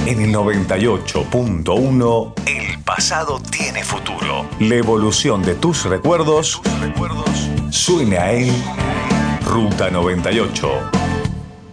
En el 98.1, el pasado tiene futuro. La evolución de tus recuerdos suena en Ruta 98.